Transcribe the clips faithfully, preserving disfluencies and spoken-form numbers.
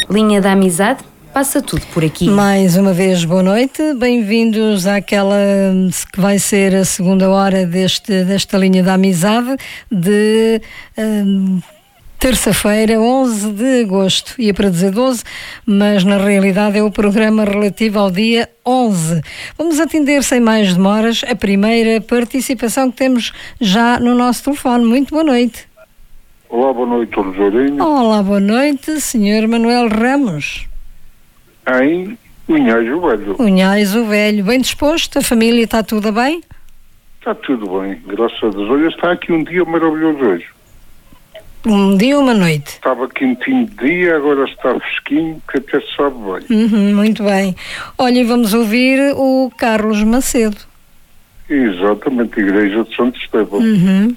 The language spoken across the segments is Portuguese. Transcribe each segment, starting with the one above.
Linha da Amizade, passa tudo por aqui. Mais uma vez, boa noite. Bem-vindos àquela que vai ser a segunda hora deste, desta Linha da Amizade de hum, terça-feira, onze de agosto. Ia para dizer doze, mas na realidade é o programa relativo ao dia onze. Vamos atender sem mais demoras a primeira participação que temos já no nosso telefone. Muito boa noite. Olá, boa noite, Roseirinho. Olá, boa noite, senhor Manuel Ramos. Em Unhais o Velho. Unhais o Velho. Bem disposto? A família está tudo bem? Está tudo bem, graças a Deus. Olha, está aqui um dia maravilhoso hoje. Um dia, uma noite. Estava quentinho de dia, agora está fresquinho, que até se sabe bem. Uhum, muito bem. Olha, vamos ouvir o Carlos Macedo. Exatamente, Igreja de Santo Estevão. Uhum.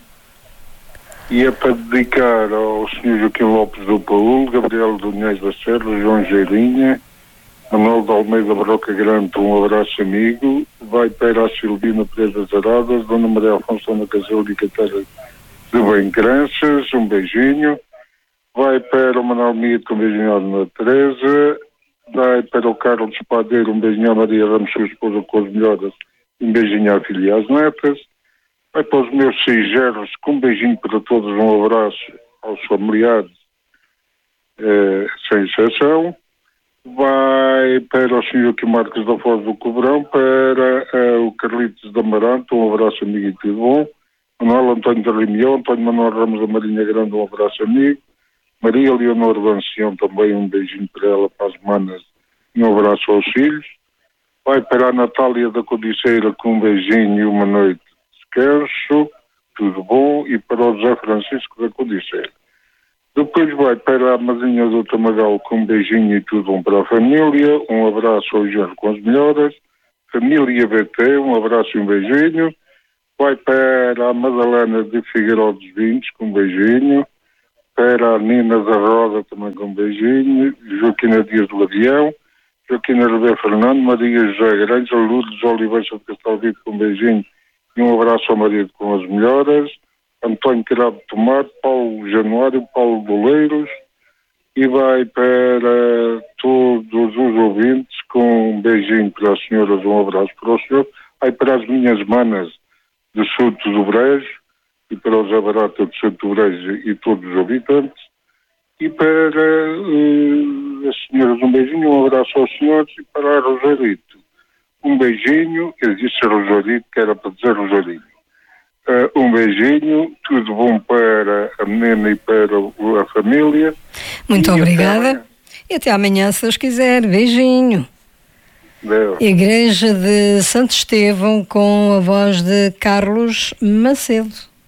E é para dedicar ao senhor Joaquim Lopes do Paulo, Gabriel de Unhais da Serra, João Geirinha, Manuel de Almeida Broca Grande, um abraço amigo. Vai para a Silvina Pereira Zaradas, Dona Maria Afonso Ana Casel e Catarina de Bem-Crenças, um beijinho. Vai para o Manuel Mito, um beijinho à Dona Teresa. Vai para o Carlos Padeiro, um beijinho à Maria Ramos, sua esposa com as melhoras, um beijinho à filha e às netas. Vai para os meus seis gerros, com um beijinho para todos, um abraço aos familiares, eh, sem exceção. Vai para o senhor Joaquim Marques da Foz do Cobrão, para eh, o Carlitos de Amaranto, um abraço amigo e tudo bom. Manuel António da Rimião, António Manuel Ramos da Marinha Grande, um abraço amigo. Maria Leonor Vancião, também um beijinho para ela, para as manas, e um abraço aos filhos. Vai para a Natália da Codiceira, com um beijinho e uma noite de descanso, tudo bom. E para o José Francisco da Codiceira. Depois vai para a Mazinha do Tamagal, com um beijinho e tudo bom para a família, um abraço ao Jorge com as melhoras. Família B T, um abraço e um beijinho. Vai para a Madalena de Figueiró dos Vinhos, com um beijinho. Para a Nina da Roda, também com um beijinho. Joaquina Dias do Avião. Joaquina Ribeiro Fernando. Maria José Grandes. Lourdes Oliveira de Castalvido, com um beijinho. E um abraço ao marido com as melhoras. António Cravo de Tomate. Paulo Januário. Paulo Boleiros. E vai para todos os ouvintes, com um beijinho para as senhoras, um abraço para o senhor. Vai para as minhas manas de Souto do Brejo, e para o Zé Barata de Souto do Brejo e todos os habitantes, e para uh, as senhoras um beijinho, um abraço aos senhores, e para a Rosarito um beijinho. Eu disse Rosarito, que era para dizer Rosarito. Uh, um beijinho, tudo bom para a menina e para a família. Muito e obrigada. Até e até amanhã, se Deus quiser. Beijinho. Deus. Igreja de Santo Estevão, com a voz de Carlos Macedo.